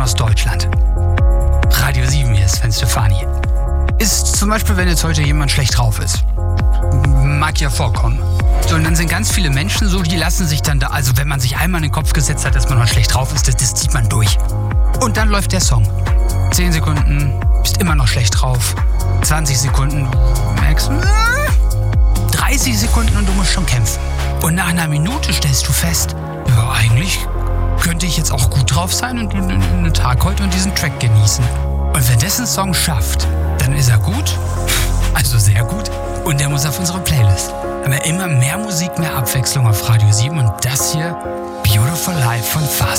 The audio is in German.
Mann aus Deutschland. Radio 7, hier ist Sven Stefani. Ist zum Beispiel, wenn jetzt heute jemand schlecht drauf ist. Mag ja vorkommen. So, und dann sind ganz viele Menschen so, die lassen sich dann da, also wenn man sich einmal in den Kopf gesetzt hat, dass man mal schlecht drauf ist, das zieht man durch. Und dann läuft der Song. 10 Sekunden, bist immer noch schlecht drauf. 20 Sekunden, merkst du, 30 Sekunden und du musst schon kämpfen. Und nach einer Minute stellst du fest, ja, eigentlich könnte ich jetzt auch gut drauf sein und den Tag heute und diesen Track genießen. Und wenn das ein Song schafft, dann ist er gut, also sehr gut, und der muss auf unsere Playlist. Haben wir immer mehr Musik, mehr Abwechslung auf Radio 7 und das hier, Beautiful Life von Fast.